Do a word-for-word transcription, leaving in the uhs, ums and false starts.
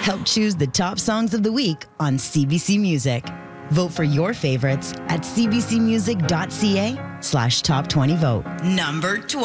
Help choose the top songs of the week on C B C Music. Vote for your favorites at cbcmusic.ca slash top 20 vote. Number twelve.